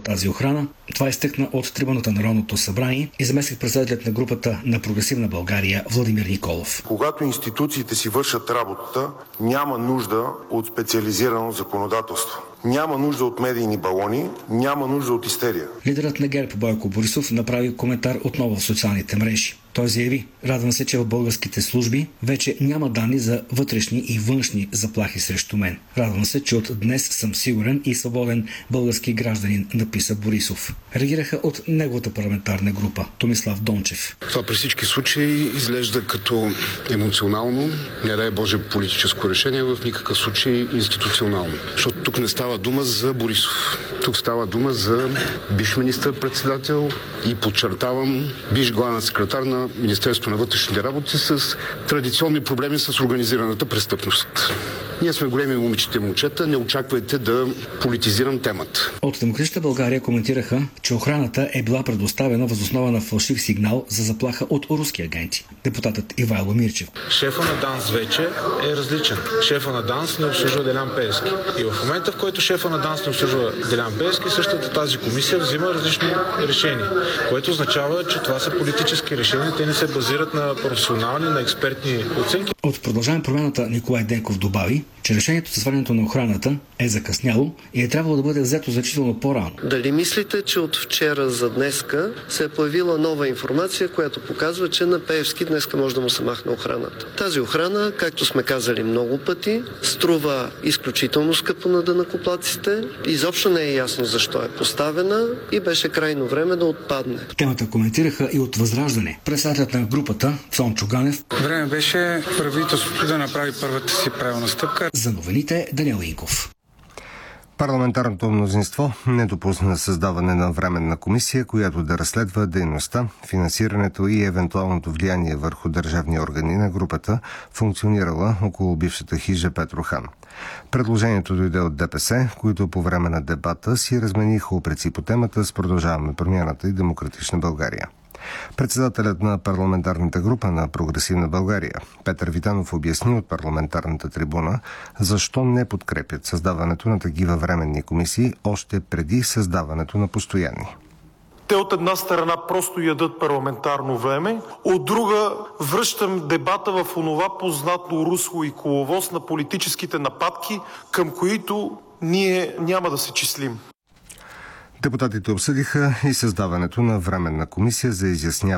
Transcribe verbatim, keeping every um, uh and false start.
тази охрана. Това изтъкна от трибуната на Народното събрание и заместник-председателят на групата на Прогресивна България Владимир Николов. Когато институциите си вършат работата, няма нужда от специализирано законодателство. Няма нужда от медийни балони, няма нужда от истерия. Лидерът на ГЕРБ Бойко Борисов направи коментар отново в социалните мрежи. Той заяви: радвам се, че в българските служби вече няма данни за вътрешни и външни заплахи срещу мен. Радвам се, че от днес съм сигурен и свободен български гражданин, написа Борисов. Реагираха от неговата парламентарна група Томислав Дончев. Това при всички случаи изглежда като емоционално, не дай Боже политическо решение, в никакъв случай институционално. Защото тук не става дума за Борисов. Тук става дума за бивш министър-председател и подчертавам бивш главен секретар на Министерството на вътрешните работи с традиционни проблеми с организираната престъпност. Ние сме големи момичета и момчета, не очаквайте да политизирам темата. От Демократична България коментираха, че охраната е била предоставена въз основа на фалшив сигнал за заплаха от руски агенти. Депутатът Ивайло Мирчев. Шефа на ДАНС вече е различен. Шефа на ДАНС не обслужва Делян Пеевски. И в момента, в който шефа на ДАНС не обслужва Делян Пеевски, същата тази комисия взима различно решение, което означава, че това са политически решения. Те не се базират на професионални, на експертни оценки. От Продължаваме промяната Николай Денков добави, че решението за свалянето на охраната е закъсняло и е трябвало да бъде взето значително по-рано. Дали мислите, че от вчера за днеска се е появила нова информация, която показва, че на Пеевски днеска може да му се махне охраната? Тази охрана, както сме казали много пъти, струва изключително скъпо на данъкоплатците, изобщо не е ясно защо е поставена и беше крайно време да отпадне. Темата коментираха и от Възраждане. Председателят на групата Цончо Ганев. Време беше правителството да направи първата си правилна стъпка. За новините Даниел Инков. Парламентарното мнозинство не допусна създаване на временна комисия, която да разследва дейността, финансирането и евентуалното влияние върху държавни органи на групата, функционирала около бившата хижа Петрохан. Предложението дойде от ДПС, които по време на дебата си размениха упреци по темата с Продължаваме промяната и Демократична България. Председателят на парламентарната група на Прогресивна България Петър Витанов обясни от парламентарната трибуна защо не подкрепят създаването на такива временни комисии още преди създаването на постоянни. Те от една страна просто ядат парламентарно време, от друга връщам дебата в онова познато русло и коловоз на политическите нападки, към които ние няма да се числим. Депутатите обсъдиха и създаването на временна комисия за изясняване